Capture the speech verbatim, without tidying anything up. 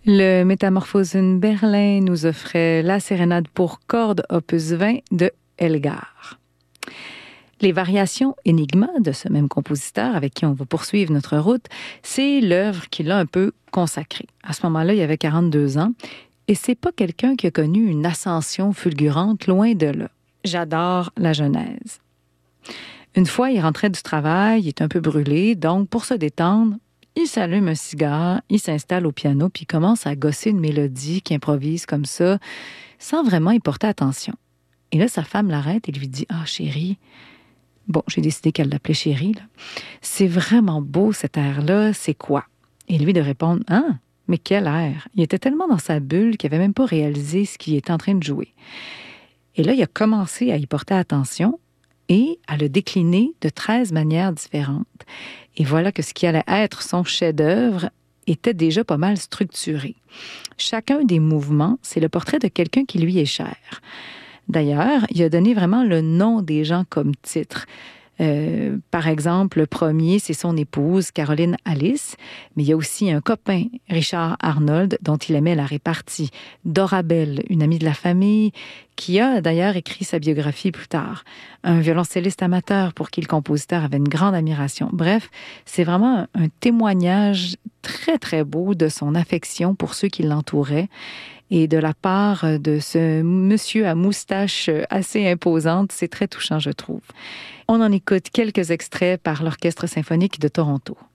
Le Metamorphosen Berlin nous offrait la sérénade pour cordes opus vingt de Elgar. Les variations Enigma de ce même compositeur avec qui on va poursuivre notre route, c'est l'œuvre qui l'a un peu consacrée. À ce moment-là, il avait quarante-deux ans et c'est pas quelqu'un qui a connu une ascension fulgurante, loin de là. J'adore la Genèse. Une fois, il rentrait du travail, il est un peu brûlé, donc pour se détendre, il s'allume un cigare, il s'installe au piano, puis il commence à gosser une mélodie qu'il improvise comme ça, sans vraiment y porter attention. Et là, sa femme l'arrête et lui dit « Ah, chérie, bon, j'ai décidé qu'elle l'appelait chérie, là. C'est vraiment beau cet air-là, c'est quoi? » Et lui de répondre « Ah, mais quel air! » Il était tellement dans sa bulle qu'il n'avait même pas réalisé ce qu'il était en train de jouer. Et là, il a commencé à y porter attention et à le décliner de treize manières différentes. Et voilà que ce qui allait être son chef-d'œuvre était déjà pas mal structuré. Chacun des mouvements, c'est le portrait de quelqu'un qui lui est cher. D'ailleurs, il a donné vraiment le nom des gens comme titre. Euh, par exemple, le premier, c'est son épouse, Caroline Alice, mais il y a aussi un copain, Richard Arnold, dont il aimait la répartie, Dorabelle, une amie de la famille, qui a d'ailleurs écrit sa biographie plus tard, un violoncelliste amateur pour qui le compositeur avait une grande admiration. Bref, c'est vraiment un, un témoignage très, très beau de son affection pour ceux qui l'entouraient et de la part de ce monsieur à moustache assez imposante. C'est très touchant, je trouve. On en écoute quelques extraits par l'Orchestre symphonique de Toronto.